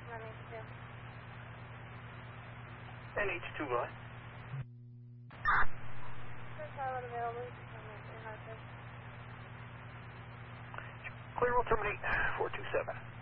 982. NH2 line. First pilot available. You can come in hard. Clear will terminate 427.